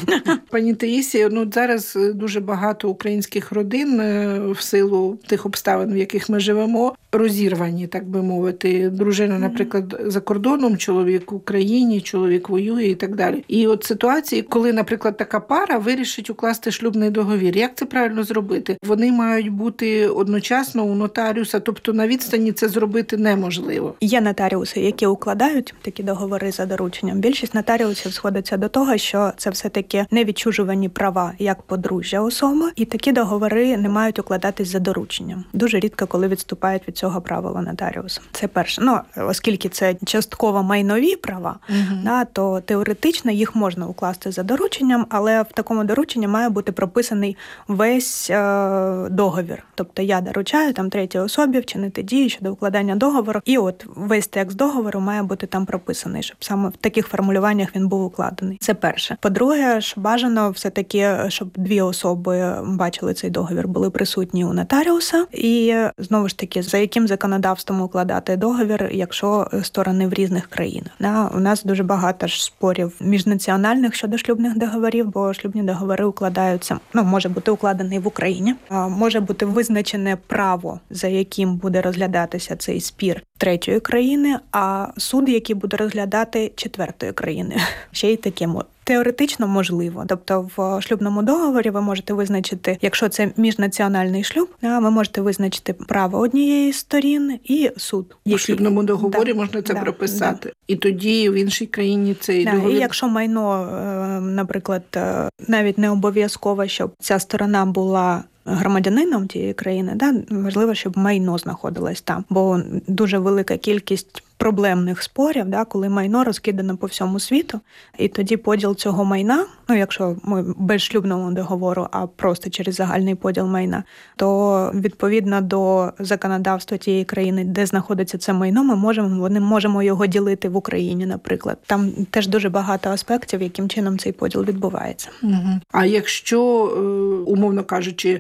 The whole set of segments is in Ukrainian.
питання. Пані Таїсія, зараз дуже багато українських родин в силу тих обставин, в яких ми живемо, розірвані, так би мовити. Дружина, наприклад, за кордоном, чоловік в Україні, чоловік воює і так далі. І от ситуації, коли, наприклад, така пара вирішить укласти шлюбний договір. Як це правильно зробити? Вони мають бути одночасно у нотаріуса, тобто на відстані це зробити неможливо. Є нотаріуси, які укладають такі договори за дорученням. Більшість нотаріусів сходиться до того, що це все-таки невідчужувані права як подружжя особи, і такі договори не мають укладатись за дорученням. Дуже рідко, коли відступають від цього правила нотаріуса. Це перше. Оскільки це частково майнові права, то теоретично їх можна укласти за дорученням, але в такому дорученні має бути прописаний весь договір. Тобто я доручаю третій особі вчинити дії щодо укладання договору, і от весь текст договору має бути там прописаний, щоб саме в таких формулюваннях він був укладений. Це перше. По-друге, бажано все-таки, щоб дві особи бачили цей договір, були присутні у нотаріуса, і знову ж таки, за яким законодавством укладати договір, якщо сторони в різних країнах. У нас дуже багато ж спорів міжнаціональних щодо шлюбних договорів, бо шлюбні договори укладаються, може бути укладений в Україні, може бути визначене право, за яким буде розглядатися цей спір третьої країни, а суд, який буде розглядати четвертої країни. Ще й таке теоретично можливо. Тобто в шлюбному договорі ви можете визначити, якщо це міжнаціональний шлюб, ви можете визначити право однієї з сторін і суд. У шлюбному договорі можна це прописати. Да. І тоді в іншій країні цей договір. І якщо майно, наприклад, навіть не обов'язково, щоб ця сторона була громадянином тієї країни, важливо, щоб майно знаходилось там, бо дуже велика кількість проблемних спорів, коли майно розкидано по всьому світу, і тоді поділ цього майна, якщо ми без шлюбного договору, а просто через загальний поділ майна, то відповідно до законодавства тієї країни, де знаходиться це майно, ми можемо його ділити в Україні, наприклад. Там теж дуже багато аспектів, яким чином цей поділ відбувається. А якщо, умовно кажучи,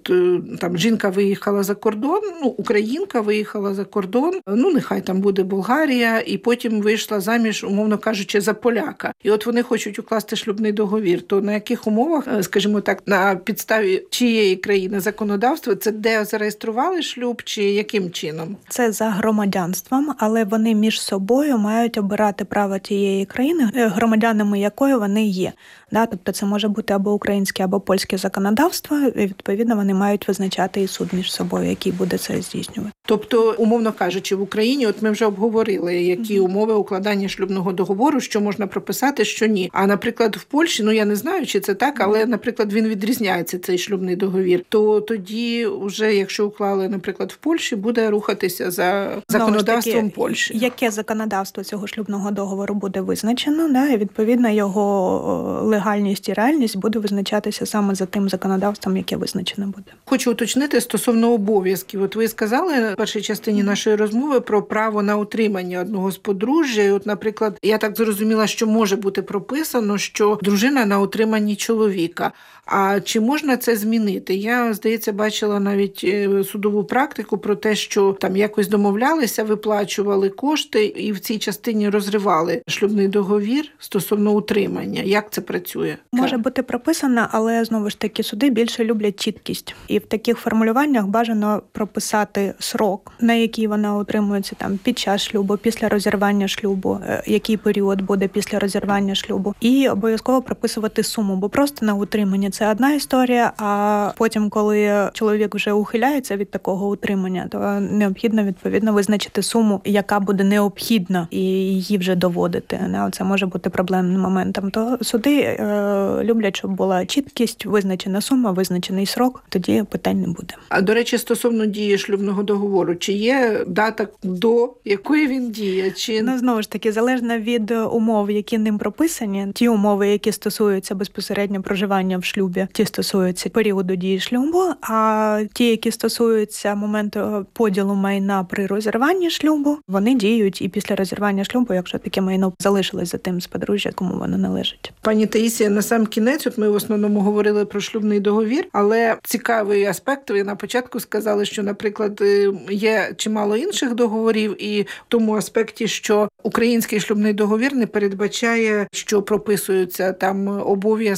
жінка виїхала за кордон, українка виїхала за кордон, нехай там буде Болгарія, і потім вийшла заміж, умовно кажучи, за поляка. І от вони хочуть укласти шлюбний договір. То на яких умовах, скажімо так, на підставі чиєї країни законодавства, це де зареєстрували шлюб, чи яким чином? Це за громадянством, але вони між собою мають обирати право тієї країни, громадянами якої вони є. Тобто це може бути або українське, або польське законодавство, і відповідно вони мають визначати і суд між собою, який буде це здійснювати. Тобто, умовно кажучи, в Україні, ми вже обговорили, які умови укладання шлюбного договору, що можна прописати, що ні. А, наприклад, в Польщі, я не знаю, чи це так, але, наприклад, він відрізняється, цей шлюбний договір. То тоді вже, якщо уклали, наприклад, в Польщі, буде рухатися за законодавством Польщі. Яке законодавство цього шлюбного договору буде визначено, і відповідно його легальність і реальність буде визначатися саме за тим законодавством, яке визначено буде. Хочу уточнити стосовно обов'язків. От ви сказали в першій частині нашої розмови про право на утримання одного з подружжя. І наприклад, я так зрозуміла, що може бути прописано, що дружина на утриманні чоловіка. А чи можна це змінити? Я, здається, бачила навіть судову практику про те, що там якось домовлялися, виплачували кошти і в цій частині розривали шлюбний договір стосовно утримання. Як це працює? Може бути прописано, але, знову ж таки, суди більше люблять чіткість. І в таких формулюваннях бажано прописати срок, на який вона утримується під час шлюбу, після розірвання шлюбу, який період буде після розірвання шлюбу. І обов'язково прописувати суму, бо просто на утримання це одна історія, а потім, коли чоловік вже ухиляється від такого утримання, то необхідно, відповідно, визначити суму, яка буде необхідна, і її вже доводити. Це може бути проблемним моментом. То суди люблять, щоб була чіткість, визначена сума, визначений срок, тоді питань не буде. А, до речі, стосовно дії шлюбного договору, чи є дата, до якої він діє? Знову ж таки, залежно від умов, які ним прописані, ті умови, які стосуються безпосередньо проживання в шлюбі, ті стосуються періоду дії шлюбу, а ті, які стосуються моменту поділу майна при розірванні шлюбу, вони діють і після розірвання шлюбу, якщо таке майно залишилось за тим з подружжя, кому воно належить. Пані Таїсія, на сам кінець, ми в основному говорили про шлюбний договір, але цікавий аспект, ви на початку сказали, що, наприклад, є чимало інших договорів, і в тому аспекті, що український шлюбний договір не передбачає, що прописуються там обов'язки